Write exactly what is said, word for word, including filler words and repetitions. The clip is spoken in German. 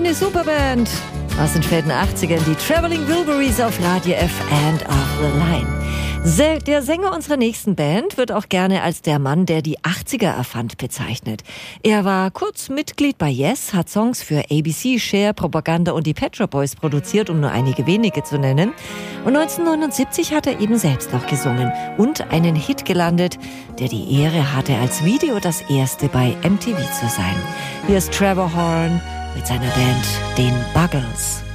Eine Superband aus den späten achtzigern, die Traveling Wilburys auf Radio F and Off the Line. Der Sänger unserer nächsten Band wird auch gerne als der Mann, der die achtziger erfand, bezeichnet. Er war kurz Mitglied bei Yes, hat Songs für A B C, Cher, Propaganda und die Pet Shop Boys produziert, um nur einige wenige zu nennen. Und neunzehnhundertneunundsiebzig hat er eben selbst noch gesungen und einen Hit gelandet, der die Ehre hatte, als Video das erste bei M T V zu sein. Hier ist Trevor Horn mit seiner Band, den Buggles.